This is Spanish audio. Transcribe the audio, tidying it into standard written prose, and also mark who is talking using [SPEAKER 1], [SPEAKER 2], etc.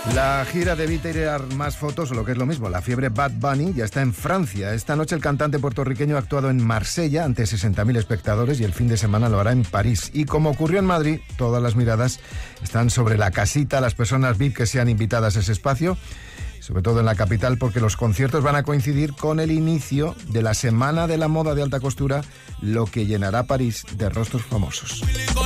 [SPEAKER 1] La gira de tirar más fotos, o lo que es lo mismo, la fiebre Bad Bunny, ya está en Francia. Esta noche el cantante puertorriqueño ha actuado en Marsella ante 60.000 espectadores y el fin de semana lo hará en París. Y como ocurrió en Madrid, todas las miradas están sobre la casita, las personas VIP que sean invitadas a ese espacio, sobre todo en la capital, porque los conciertos van a coincidir con el inicio de la Semana de la Moda de Alta Costura, lo que llenará París de rostros famosos.